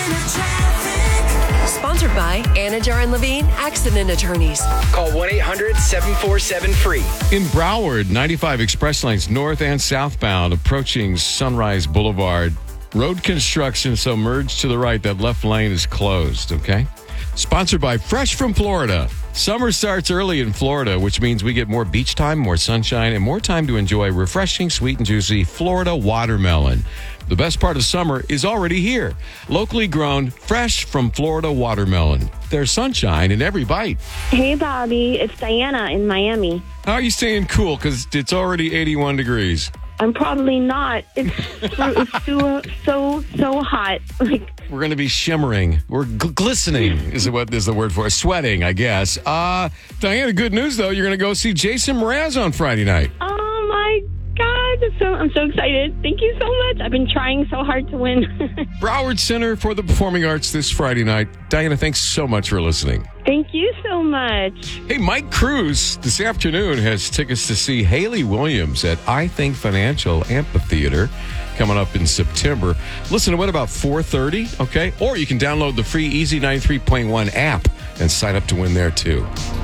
Sponsored by Anajar and Levine Accident Attorneys. Call 1-800-747-FREE. In Broward, 95 express lanes north and southbound approaching Sunrise Boulevard. Road construction, so merge to the right. That left lane is closed, okay? Sponsored by Fresh from Florida. Summer starts early in Florida, which means we get more beach time, more sunshine, and more time to enjoy refreshing, sweet, and juicy Florida watermelon. The best part of summer is already here. Locally grown, fresh from Florida watermelon. There's sunshine in every bite. Hey, Bobby. It's Diana in Miami. How are you staying cool? Because it's already 81 degrees. I'm probably not. It's so hot. Like, we're going to be shimmering. We're glistening is the word for it. Sweating, I guess. Diana, good news, though. You're going to go see Jason Mraz on Friday night. oh, my God. I'm so excited. Thank you so much. I've been trying so hard to win. Broward Center for the Performing Arts this Friday night. Diana, thanks so much for listening. Thank you so much. Hey, Mike Cruz this afternoon has tickets to see Haley Williams at I Think Financial Amphitheater coming up in September. Listen to what about 4:30, okay? Or you can download the free Easy 93.1 app and sign up to win there too.